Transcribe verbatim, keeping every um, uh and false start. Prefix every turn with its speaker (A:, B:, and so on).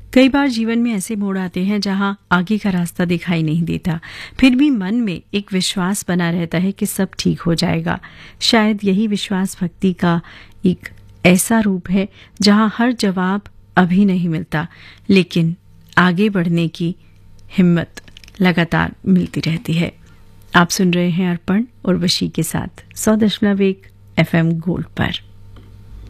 A: कई बार जीवन में ऐसे मोड़ आते हैं जहां आगे का रास्ता दिखाई नहीं देता, फिर भी मन में एक विश्वास बना रहता है कि सब ठीक हो जाएगा। शायद यही विश्वास भक्ति का एक ऐसा रूप है जहां हर जवाब अभी नहीं मिलता, लेकिन आगे बढ़ने की हिम्मत लगातार मिलती रहती है। आप सुन रहे हैं अर्पण और वशी के साथ सौ दशमलव एक एफ एम गोल्ड पर।